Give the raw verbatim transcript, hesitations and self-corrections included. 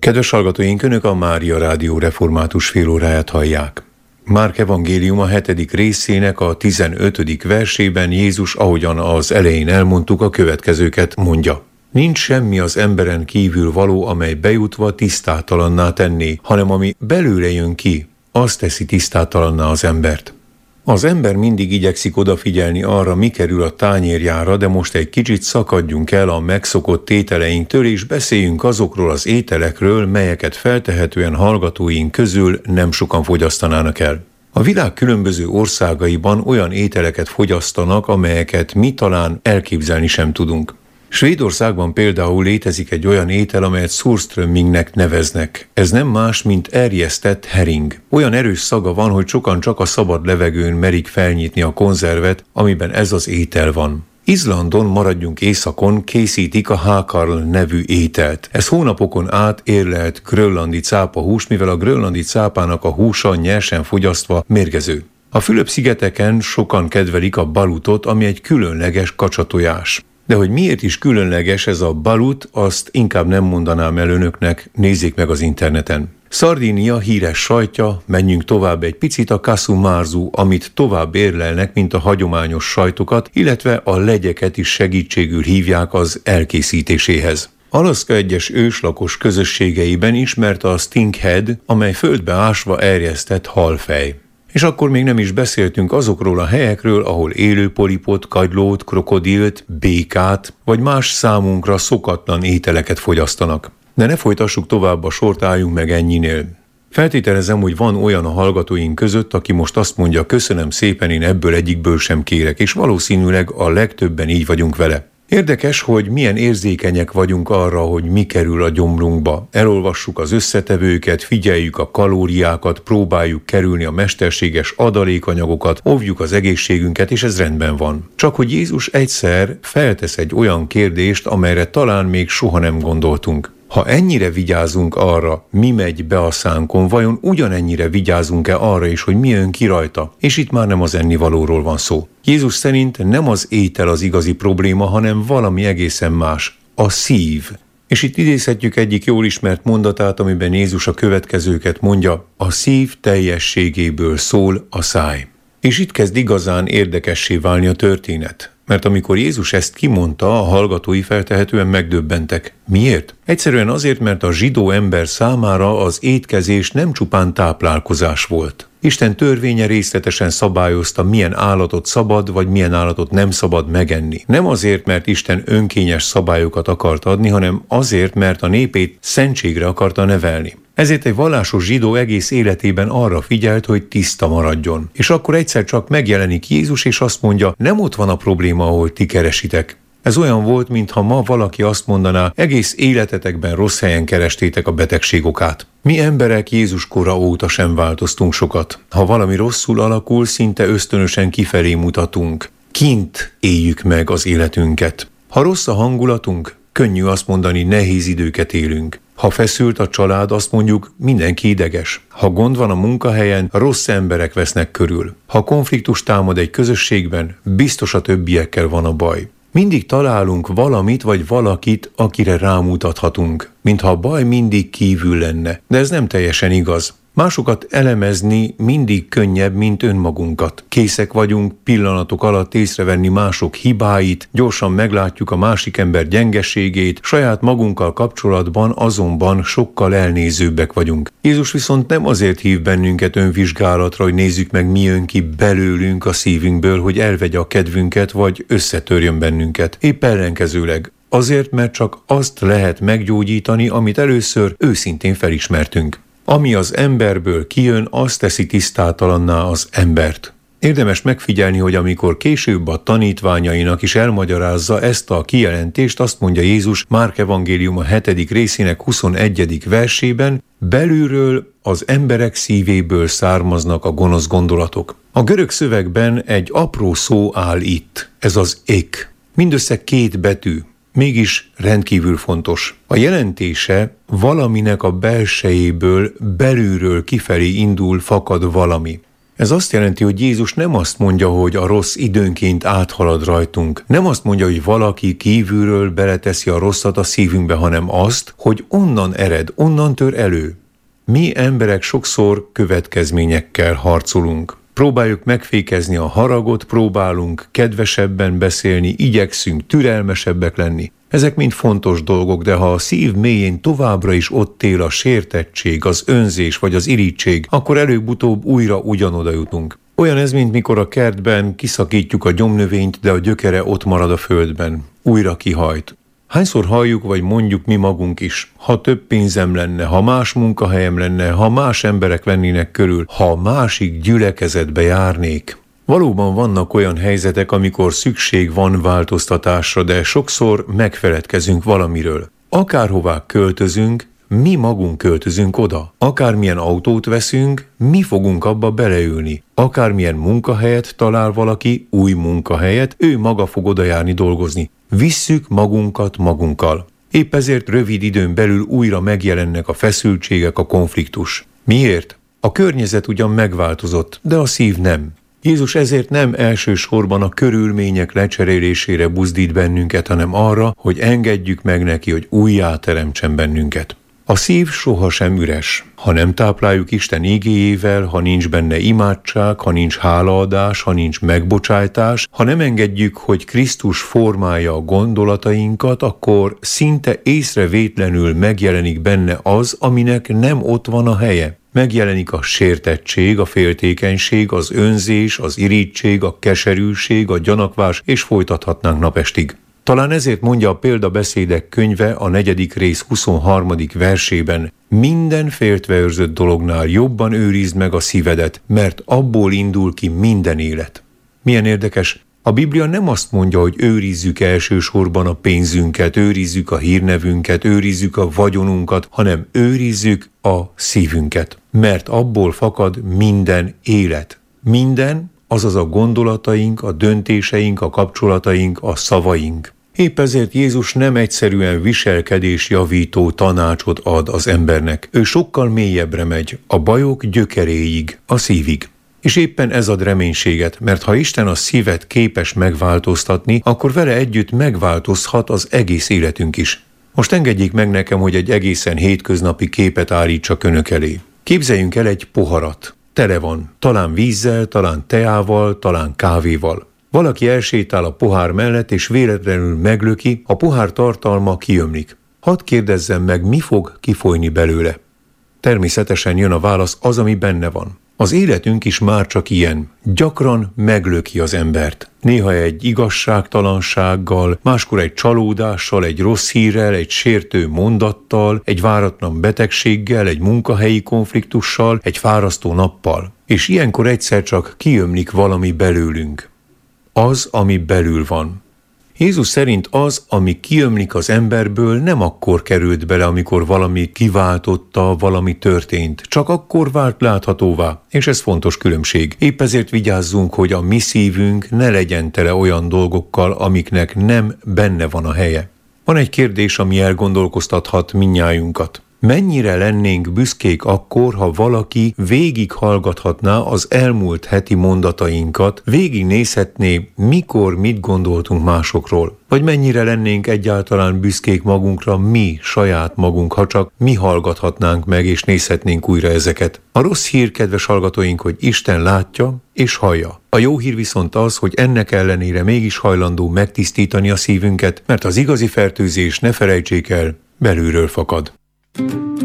Kedves hallgatóink, Önök a Mária Rádió református félóráját hallják. Márk evangéliuma hetedik részének a tizenötödik versében Jézus, ahogyan az elején elmondtuk, a következőket mondja. Nincs semmi az emberen kívül való, amely bejutva tisztátalanná tenné, hanem ami belőle jön ki, az teszi tisztátalanná az embert. Az ember mindig igyekszik odafigyelni arra, mi kerül a tányérjára, de most egy kicsit szakadjunk el a megszokott ételeinktől, és beszéljünk azokról az ételekről, melyeket feltehetően hallgatóink közül nem sokan fogyasztanának el. A világ különböző országaiban olyan ételeket fogyasztanak, amelyeket mi talán elképzelni sem tudunk. Svédországban például létezik egy olyan étel, amelyet surströmmingnek neveznek. Ez nem más, mint erjesztett hering. Olyan erős szaga van, hogy sokan csak a szabad levegőn merik felnyitni a konzervet, amiben ez az étel van. Izlandon, maradjunk északon, készítik a hákarl nevű ételt. Ez hónapokon át érlelt grönlandi cápahús, mivel a grönlandi cápának a húsa nyersen fogyasztva mérgező. A Fülöp-szigeteken sokan kedvelik a balutot, ami egy különleges kacsatojás. De hogy miért is különleges ez a balut, azt inkább nem mondanám el önöknek, nézzék meg az interneten. Szardínia híres sajtja, menjünk tovább egy picit, a casu marzu, amit tovább érlelnek, mint a hagyományos sajtokat, illetve a legyeket is segítségül hívják az elkészítéséhez. Alaszka egyes őslakos közösségeiben ismert a stinkhead, amely földbe ásva erjesztett halfej. És akkor még nem is beszéltünk azokról a helyekről, ahol élő polipot, kagylót, krokodilt, békát, vagy más számunkra szokatlan ételeket fogyasztanak. De ne folytassuk tovább a sort, álljunk meg ennyinél. Feltételezem, hogy van olyan a hallgatóink között, aki most azt mondja, köszönöm szépen, én ebből egyikből sem kérek, és valószínűleg a legtöbben így vagyunk vele. Érdekes, hogy milyen érzékenyek vagyunk arra, hogy mi kerül a gyomrunkba. Elolvassuk az összetevőket, figyeljük a kalóriákat, próbáljuk kerülni a mesterséges adalékanyagokat, óvjuk az egészségünket, és ez rendben van. Csak hogy Jézus egyszer feltesz egy olyan kérdést, amelyre talán még soha nem gondoltunk. Ha ennyire vigyázunk arra, mi megy be a szánkon, vajon ugyanennyire vigyázunk-e arra is, hogy mi jön ki rajta? És itt már nem az ennivalóról van szó. Jézus szerint nem az étel az igazi probléma, hanem valami egészen más, a szív. És itt idézhetjük egyik jól ismert mondatát, amiben Jézus a következőket mondja, a szív teljességéből szól a száj. És itt kezd igazán érdekessé válni a történet. Mert amikor Jézus ezt kimondta, a hallgatói feltehetően megdöbbentek. Miért? Egyszerűen azért, mert a zsidó ember számára az étkezés nem csupán táplálkozás volt. Isten törvénye részletesen szabályozta, milyen állatot szabad, vagy milyen állatot nem szabad megenni. Nem azért, mert Isten önkényes szabályokat akart adni, hanem azért, mert a népét szentségre akarta nevelni. Ezért egy vallásos zsidó egész életében arra figyelt, hogy tiszta maradjon. És akkor egyszer csak megjelenik Jézus, és azt mondja, nem ott van a probléma, ahol ti keresitek. Ez olyan volt, mintha ma valaki azt mondaná, egész életetekben rossz helyen kerestétek a betegség okát. Mi emberek Jézus kora óta sem változtunk sokat. Ha valami rosszul alakul, szinte ösztönösen kifelé mutatunk. Kint éljük meg az életünket. Ha rossz a hangulatunk, könnyű azt mondani, nehéz időket élünk. Ha feszült a család, azt mondjuk, mindenki ideges. Ha gond van a munkahelyen, rossz emberek vesznek körül. Ha konfliktus támad egy közösségben, biztos a többiekkel van a baj. Mindig találunk valamit vagy valakit, akire rámutathatunk, mintha a baj mindig kívül lenne, de ez nem teljesen igaz. Másokat elemezni mindig könnyebb, mint önmagunkat. Készek vagyunk pillanatok alatt észrevenni mások hibáit, gyorsan meglátjuk a másik ember gyengeségét, saját magunkkal kapcsolatban azonban sokkal elnézőbbek vagyunk. Jézus viszont nem azért hív bennünket önvizsgálatra, hogy nézzük meg, mi jön ki belőlünk a szívünkből, hogy elvegye a kedvünket, vagy összetörjön bennünket. Épp ellenkezőleg. Azért, mert csak azt lehet meggyógyítani, amit először őszintén felismertünk. Ami az emberből kijön, az teszi tisztátalanná az embert. Érdemes megfigyelni, hogy amikor később a tanítványainak is elmagyarázza ezt a kijelentést, azt mondja Jézus Márk evangéliuma hetedik részének huszonegyedik versében, belülről az emberek szívéből származnak a gonosz gondolatok. A görög szövegben egy apró szó áll itt, ez az ek. Mindössze két betű. Mégis rendkívül fontos. A jelentése valaminek a belsejéből, belülről kifelé indul, fakad valami. Ez azt jelenti, hogy Jézus nem azt mondja, hogy a rossz időnként áthalad rajtunk. Nem azt mondja, hogy valaki kívülről beleteszi a rosszat a szívünkbe, hanem azt, hogy onnan ered, onnan tör elő. Mi emberek sokszor következményekkel harcolunk. Próbáljuk megfékezni a haragot, próbálunk kedvesebben beszélni, igyekszünk türelmesebbek lenni. Ezek mind fontos dolgok, de ha a szív mélyén továbbra is ott él a sértettség, az önzés vagy az irigység, akkor előbb-utóbb újra ugyanoda jutunk. Olyan ez, mint mikor a kertben kiszakítjuk a gyomnövényt, de a gyökere ott marad a földben. Újra kihajt. Hányszor halljuk, vagy mondjuk mi magunk is, ha több pénzem lenne, ha más munkahelyem lenne, ha más emberek lennének körül, ha másik gyülekezetbe járnék. Valóban vannak olyan helyzetek, amikor szükség van változtatásra, de sokszor megfeledkezünk valamiről. Akárhová költözünk, mi magunk költözünk oda. Akármilyen autót veszünk, mi fogunk abba beleülni. Akármilyen munkahelyet talál valaki, új munkahelyet, ő maga fog oda járni dolgozni. Visszük magunkat magunkkal. Épp ezért rövid időn belül újra megjelennek a feszültségek, a konfliktus. Miért? A környezet ugyan megváltozott, de a szív nem. Jézus ezért nem elsősorban a körülmények lecserélésére buzdít bennünket, hanem arra, hogy engedjük meg neki, hogy újjá teremtsen bennünket. A szív sohasem üres. Ha nem tápláljuk Isten igéjével, ha nincs benne imádság, ha nincs hálaadás, ha nincs megbocsájtás, ha nem engedjük, hogy Krisztus formálja a gondolatainkat, akkor szinte észrevétlenül megjelenik benne az, aminek nem ott van a helye. Megjelenik a sértettség, a féltékenység, az önzés, az irigység, a keserűség, a gyanakvás, és folytathatnánk napestig. Talán ezért mondja a Példabeszédek könyve a negyedik rész huszonharmadik versében: minden féltve őrzött dolognál jobban őrizd meg a szívedet, mert abból indul ki minden élet. Milyen érdekes, a Biblia nem azt mondja, hogy őrizzük elsősorban a pénzünket, őrizzük a hírnevünket, őrizzük a vagyonunkat, hanem őrizzük a szívünket, mert abból fakad minden élet. Minden, azaz a gondolataink, a döntéseink, a kapcsolataink, a szavaink. Épp ezért Jézus nem egyszerűen viselkedésjavító tanácsot ad az embernek. Ő sokkal mélyebbre megy, a bajok gyökeréig, a szívig. És éppen ez ad reménységet, mert ha Isten a szívet képes megváltoztatni, akkor vele együtt megváltozhat az egész életünk is. Most engedjék meg nekem, hogy egy egészen hétköznapi képet állítsak önök elé. Képzeljünk el egy poharat. Tele van, talán vízzel, talán teával, talán kávéval. Valaki elsétál a pohár mellett, és véletlenül meglöki, a pohár tartalma kiömlik. Hadd kérdezzem meg, mi fog kifolyni belőle? Természetesen jön a válasz, az, ami benne van. Az életünk is már csak ilyen. Gyakran meglöki az embert. Néha egy igazságtalansággal, máskor egy csalódással, egy rossz hírrel, egy sértő mondattal, egy váratlan betegséggel, egy munkahelyi konfliktussal, egy fárasztó nappal. És ilyenkor egyszer csak kiömlik valami belőlünk. Az, ami belül van. Jézus szerint az, ami kiömlik az emberből, nem akkor került bele, amikor valami kiváltotta, valami történt. Csak akkor vált láthatóvá, és ez fontos különbség. Épp ezért vigyázzunk, hogy a mi szívünk ne legyen tele olyan dolgokkal, amiknek nem benne van a helye. Van egy kérdés, ami elgondolkoztathat mindnyájunkat. Mennyire lennénk büszkék akkor, ha valaki végighallgathatná az elmúlt heti mondatainkat, végignézhetné, mikor mit gondoltunk másokról? Vagy mennyire lennénk egyáltalán büszkék magunkra mi, saját magunk, ha csak mi hallgathatnánk meg és nézhetnénk újra ezeket? A rossz hír, kedves hallgatóink, hogy Isten látja és hallja. A jó hír viszont az, hogy ennek ellenére mégis hajlandó megtisztítani a szívünket, mert az igazi fertőzés, ne felejtsék el, belülről fakad.